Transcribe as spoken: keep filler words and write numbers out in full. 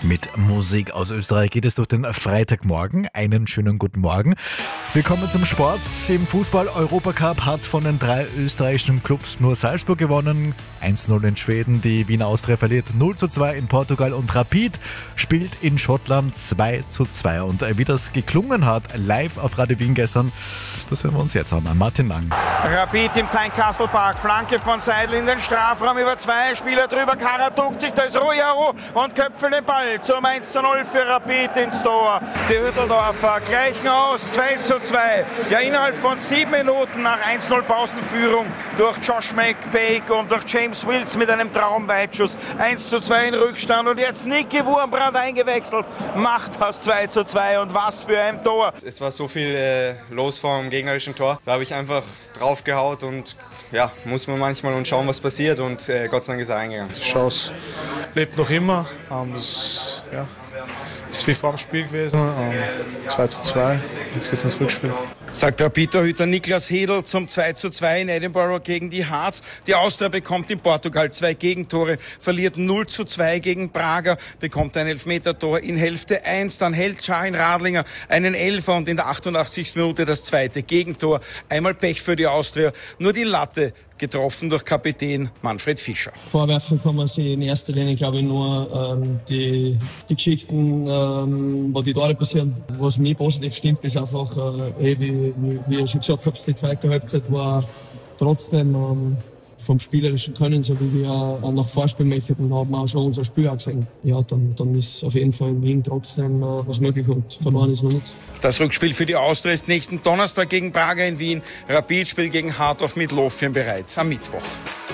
Mit Musik aus Österreich geht es durch den Freitagmorgen. Einen schönen guten Morgen. Willkommen zum Sport. Im Fußball-Europacup hat von den drei österreichischen Clubs nur Salzburg gewonnen. eins zu null in Schweden. Die Wiener Austria verliert null zu zwei in Portugal und Rapid spielt in Schottland zwei zu zwei. Und wie das geklungen hat, live auf Radio Wien gestern, das hören wir uns jetzt an. Martin Lang. Rapid im Tynecastle Park. Flanke von Seidel in den Strafraum über zwei Spieler drüber. Kara duckt sich, da ist Rojaro und köpfelt den Ball zum eins zu null für Rapid ins Tor. Die Hütteldorfer gleichen aus, zwei zu zwei. Ja, innerhalb von sieben Minuten nach eins zu null Pausenführung durch Josh McPake und durch James Wills mit einem Traumweitschuss. eins zu zwei in Rückstand und jetzt Niki Wurmbrand eingewechselt, macht das zwei zu zwei und was für ein Tor. Es war so viel äh, los vom gegnerischen Tor. Da habe ich einfach draufgehaut und ja, muss man manchmal und schauen, was passiert und äh, Gott sei Dank ist er eingegangen. Die Chance lebt noch immer. Ähm, das ja, ist wie vor dem Spiel gewesen. Ähm, zwei zu zwei. Jetzt geht es ins Rückspiel. Sagt Rapid-Torhüter Niklas Hedl zum zwei zu zwei in Edinburgh gegen die Hearts. Die Austria bekommt in Portugal zwei Gegentore, verliert null zu zwei gegen Braga, bekommt ein Elfmetertor in Hälfte eins. Dann hält Shahin Radlinger einen Elfer und in der achtundachtzigsten Minute das zweite Gegentor. Einmal Pech für die Austria, nur die Latte getroffen durch Kapitän Manfred Fischer. Vorwerfen kann man sich in erster Linie, glaube ich, nur ähm, die, die Geschichten, ähm, wo die Tore passieren. Was mich positiv stimmt, ist einfach, äh, wie, wie ich schon gesagt habe, die zweite Halbzeit war trotzdem ähm, vom spielerischen Können, so wie wir auch nach Vorspielmethoden haben wir auch schon unser Spiel auch gesehen. Ja, dann, dann ist auf jeden Fall in Wien trotzdem äh, was möglich und verloren ist noch nichts. Das Rückspiel für die Austria ist nächsten Donnerstag gegen Braga in Wien. Rapid spielt gegen Hardorf mit Lothian bereits am Mittwoch.